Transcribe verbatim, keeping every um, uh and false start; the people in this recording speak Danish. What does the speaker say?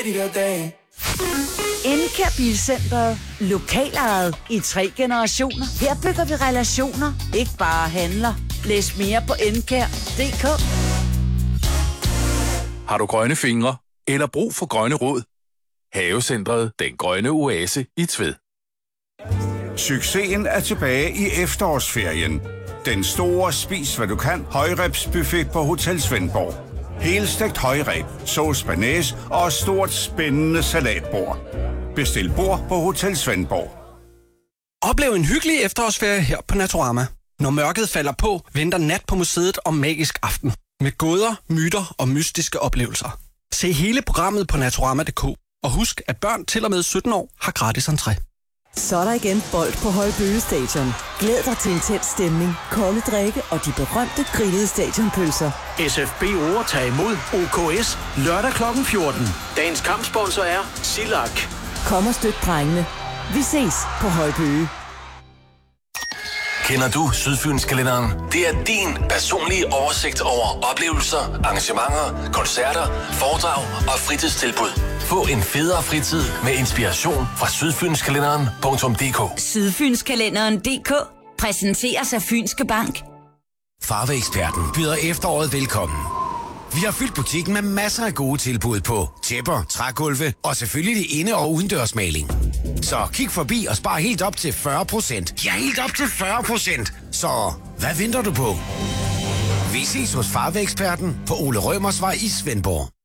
Encare Bilcentret. Lokalejet i tre generationer. Her bygger vi relationer, ikke bare handler. Læs mere på encare punktum d k. Har du grønne fingre eller brug for grønne råd? Havecentret Den Grønne Oase i Tved. Succesen er tilbage i efterårsferien. Den store spis hvad du kan højrebsbuffet på Hotel Svendborg. Helstegt højreb, sauce bearnaise og stort spændende salatbord. Bestil bord på Hotel Svendborg. Oplev en hyggelig efterårsferie her på Naturama. Når mørket falder på, venter nat på museet om magisk aften. Med gåder, myter og mystiske oplevelser. Se hele programmet på Naturama punktum d k. Og husk, at børn til og med sytten år har gratis entré. Så er der igen bold på Højbøge Stadion. Glæd dig til intens stemning, kolde drikke og de berømte grillede stadionpølser. S F B O tager imod O K S lørdag klokken fjorten. Dagens kampsponsor er Silak. Kom og støt drengene. Vi ses på Højbøge. Kender du Sydfynskalenderen? Det er din personlige oversigt over oplevelser, arrangementer, koncerter, foredrag og fritidstilbud. Få en federe fritid med inspiration fra sydfynskalenderen punktum d k. Sydfynskalenderen punktum d k præsenteres af Fynske Bank. Farveeksperten byder efteråret velkommen. Vi har fyldt butikken med masser af gode tilbud på tæpper, trægulve og selvfølgelig inde- og udendørsmaling. Så kig forbi og spar helt op til fyrre procent. Ja, helt op til fyrre procent. Så hvad venter du på? Vi ses hos Farveeksperten på Ole Rømersvej i Svendborg.